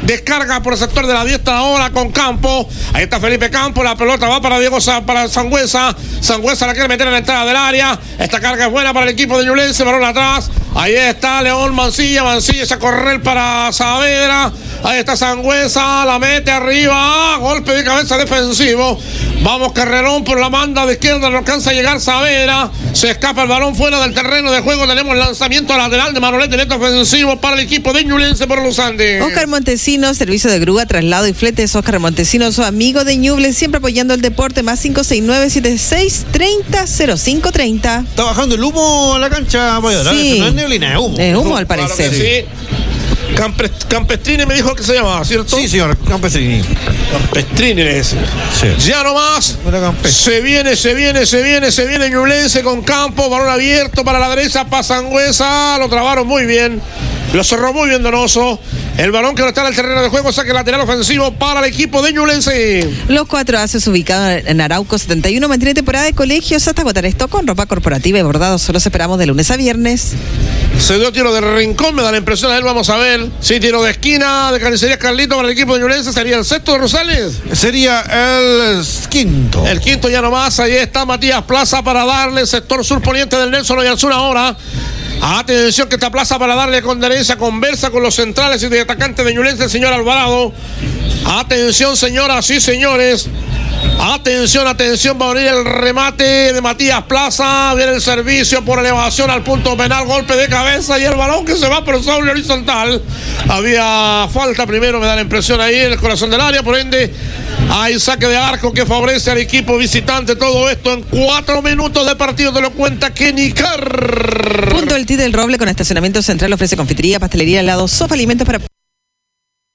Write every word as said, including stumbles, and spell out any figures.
Descarga por el sector de la diestra ahora con Campo. Ahí está Felipe Campo. La pelota va para Diego Sa- para Sangüesa. Sangüesa la quiere meter en la entrada del área. Esta carga es buena para el equipo de Ñublense. Balón atrás. Ahí está León Mancilla. Mancilla echa a correr para Saavedra. Ahí está Sangüesa. La mete arriba. Golpe de cabeza defensivo. Vamos Carrerón por la banda de izquierda. No alcanza a llegar Saavedra. Se escapa el balón fuera del terreno de juego. Tenemos lanzamiento lateral de Manolete. Neto ofensivo para el equipo de Ñublense por los Andes. Oscar Montesinos, servicio de grúa, traslado y fletes. Oscar Montesinos, su amigo de Ñuble, siempre apoyando el deporte. Más cinco seis nueve siete seis tres cero cero cinco tres cero. Está bajando el humo a la cancha, apoyadora. Sí. No es neblina, es humo. Es humo al Claro parecer. que sí. Campe- Campestrini me dijo que se llamaba, ¿cierto? Sí, señor Campestrini. Campestrini le dice. Sí. Ya nomás. Bueno, Campestrini. Se viene, se viene, se viene, se viene Ñublense con Campo. Balón abierto para la derecha, para Sangüesa. Lo trabaron muy bien. Lo cerró muy bien Donoso. El balón que no está en el terreno de juego, saque lateral ofensivo para el equipo de Ñublense. Los cuatro haces ubicados en Arauco setenta y uno mantiene temporada de colegios hasta agotar esto con ropa corporativa y bordados. Solo esperamos de lunes a viernes. Se dio tiro de rincón, me da la impresión a él, vamos a ver. Sí, tiro de esquina de Carnicería Carlito para el equipo de Ñublense. ¿Sería el sexto de Rosales? Sería el quinto. El quinto ya nomás, ahí está Matías Plaza para darle sector surponiente del Nelson Oyarzún ahora. Atención que esta plaza para darle con derecha, conversa con los centrales y de atacantes de Ñublense, el señor Alvarado. Atención señoras y señores. Atención, atención, va a venir el remate de Matías Plaza. Viene el servicio por elevación al punto penal, golpe de cabeza y el balón que se va por sobre horizontal. Había falta primero, me da la impresión ahí en el corazón del área, por ende hay saque de arco que favorece al equipo visitante. Todo esto en cuatro minutos de partido, te lo cuenta Kenny Carr. Punto El T del Roble con estacionamiento central ofrece confitería, pastelería, helado, sopa, alimentos para